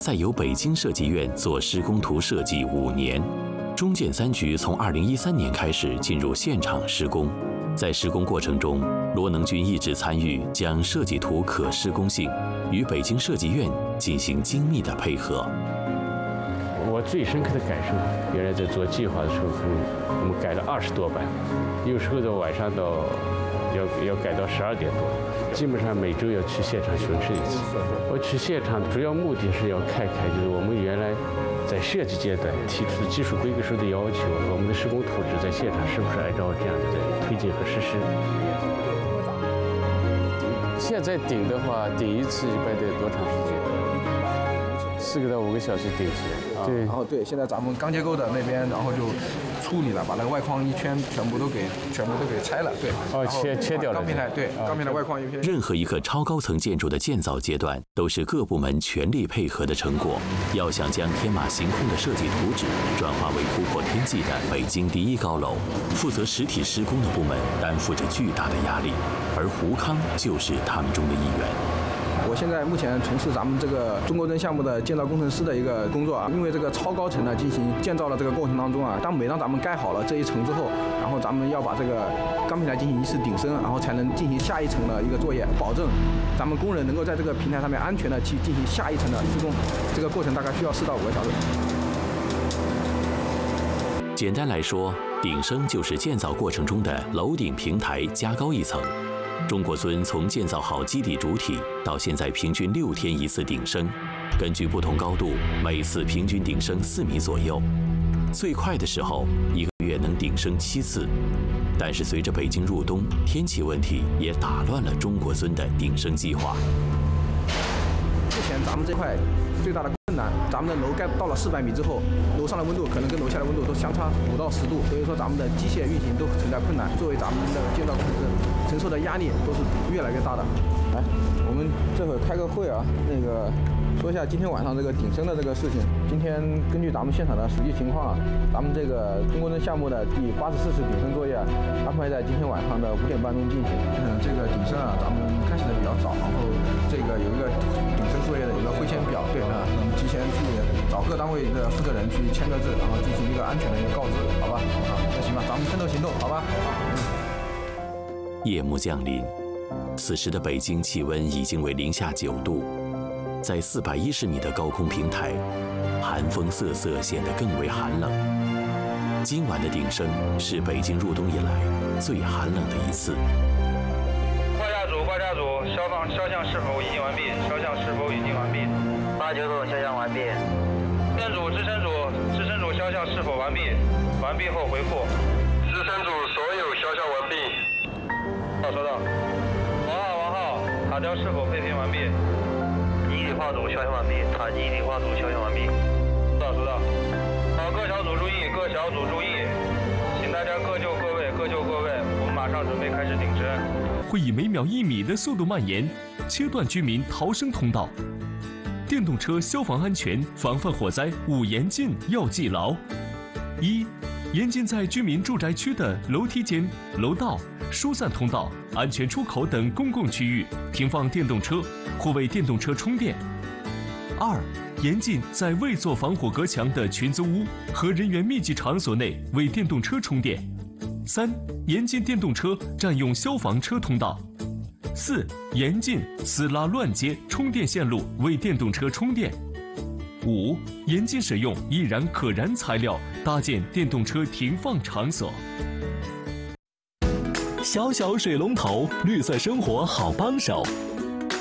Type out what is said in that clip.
再由北京设计院做施工图设计5年。中建3局从2013年开始进入现场施工，在施工过程中，罗能军一直参与将设计图可施工性与北京设计院进行精密的配合。 我最深刻的感受，原来在做计划的时候，我们改了20多版，有时候在晚上到要改到12点多，基本上每周要去现场巡视一次。我去现场主要目的是要看看，就是我们原来在设计阶段提出的技术规格书的要求和我们的施工图纸在现场是不是按照这样的在推进和实施。现在顶的话，顶一次一般得多长时间？4个到5个小时顶一次。对， 然后对，现在咱们钢结构的那边，然后就处理了，把那个外框一圈全部都给拆了，对。 切掉了。 钢平台对，钢平台外框一片。 任何一个超高层建筑的建造阶段，都是各部门全力配合的成果。要想将天马行空的设计图纸转化为突破天际的北京第1高楼，负责实体施工的部门担负着巨大的压力，而胡康就是他们中的一员。 我现在目前从事咱们这个中国灯项目的建造工程师的一个工作啊，因为这个超高层呢进行建造的这个过程当中啊，每当咱们盖好了这一层之后，然后咱们要把这个钢平台进行一次顶升，然后才能进行下一层的一个作业，保证咱们工人能够在这个平台上面安全的去进行下一层的施工。这个过程大概需要4到5个小时。 简单来说，顶升就是建造过程中的楼顶平台加高一层。中国尊从建造好基底主体到现在平均6天一次顶升，根据不同高度，每次平均顶升4米左右。最快的时候1个月能顶升7次，但是随着北京入冬，天气问题也打乱了中国尊的顶升计划。 目前咱们这块最大的困难，咱们的楼盖到了400米之后，楼上的温度可能跟楼下的温度都相差5到10度，所以说咱们的机械运行都存在困难。作为咱们的建造工程师，承受的压力都是越来越大的。来，我们这会开个会啊，说一下今天晚上这个顶升的这个事情。今天根据咱们现场的实际情况啊，咱们这个中国灯项目的第84次顶升作业安排在今天晚上的5点半钟进行。这个顶升啊，咱们开始的比较早，然后这个有一个顶升作业的有个会签表，对啊，我们提前去找各单位的负责人去签个字，然后进行一个安全的一个告知，好吧？那行吧，咱们分头行动，好吧？ 夜幕降临，此时的北京气温已经为零下9度。在410米的高空平台，寒风瑟瑟，显得更为寒冷。今晚的顶升是北京入冬以来最寒冷的一次。 挂架组，肖像是否已经完毕？肖像是否已经完毕？89组肖像完毕。电组、支撑组肖像是否完毕？完毕后回复。支撑组所有肖像完毕。收到。王浩，塔吊是否配平完毕？一体化组肖像完毕，塔基一体化组肖像完毕。收到。好，各小组注意，请大家各就各位，我们马上准备开始顶升。 会以每秒1米的速度蔓延，切断居民逃生通道。电动车消防安全防范火灾5严禁要记牢：一、严禁在居民住宅区的楼梯间、楼道、疏散通道、安全出口等公共区域停放电动车或为电动车充电；二、严禁在未做防火隔墙的群租屋和人员密集场所内为电动车充电；三、严禁电动车占用消防车通道；四、严禁私拉乱接充电线路为电动车充电；五、严禁使用易燃可燃材料搭建电动车停放场所。 小小水龙头，绿色生活好帮手。